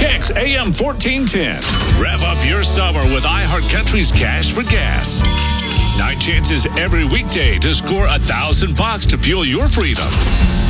Kicks AM 1410. Rev up your summer with iHeartCountry's Cash for Gas. 9 chances every weekday to score $1,000 to fuel your freedom.